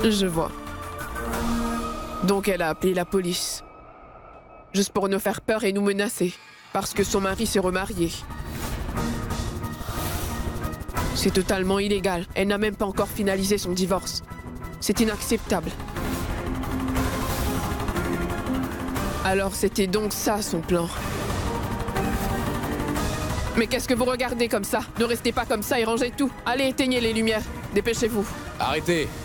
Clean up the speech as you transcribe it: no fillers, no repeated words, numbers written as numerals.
Je vois. Donc elle a appelé la police. Juste pour nous faire peur et nous menacer. Parce que son mari s'est remarié. C'est totalement illégal. Elle n'a même pas encore finalisé son divorce. C'est inacceptable. Alors c'était donc ça son plan. Mais qu'est-ce que vous regardez comme ça? Ne restez pas comme ça et rangez tout. Allez, éteignez les lumières. Dépêchez-vous. Arrêtez!